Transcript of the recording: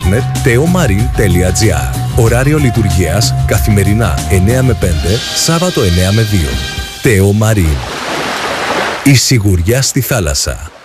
ίντερνετ teomarin.gr. Ωράριο λειτουργίας καθημερινά 9 με 5, Σάββατο 9 με 2. Τεό Μαρίν. Η σιγουριά στη θάλασσα.